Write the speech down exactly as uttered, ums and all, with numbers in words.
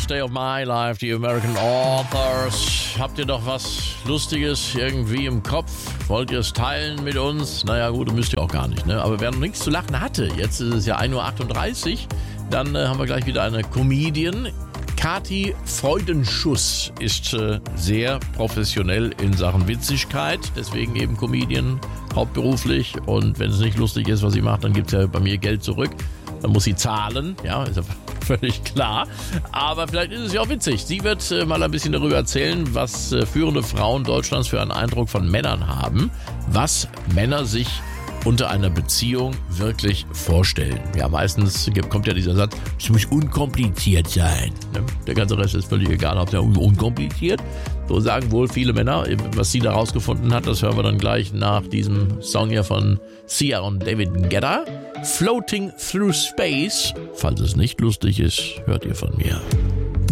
Last Day of My Life, die American Authors. Habt ihr doch was Lustiges irgendwie im Kopf? Wollt ihr es teilen mit uns? Naja gut, müsst ihr auch gar nicht, ne? Aber wer noch nichts zu lachen hatte, jetzt ist es ja ein Uhr achtunddreißig, dann äh, haben wir gleich wieder eine Comedian. Kathi Freudenschuss ist äh, sehr professionell in Sachen Witzigkeit, deswegen eben Comedian hauptberuflich. Und wenn es nicht lustig ist, was sie macht, dann gibt es ja bei mir Geld zurück. Dann muss sie zahlen, ja, ist ja völlig klar. Aber vielleicht ist es ja auch witzig. Sie wird äh, mal ein bisschen darüber erzählen, was äh, führende Frauen Deutschlands für einen Eindruck von Männern haben, was Männer sich unter einer Beziehung wirklich vorstellen. Ja, meistens kommt ja dieser Satz, es muss unkompliziert sein. Der ganze Rest ist völlig egal, ob der unkompliziert. So sagen wohl viele Männer. Was sie da rausgefunden hat, das hören wir dann gleich nach diesem Song hier von Sia und David Guetta. Floating Through Space. Falls es nicht lustig ist, hört ihr von mir.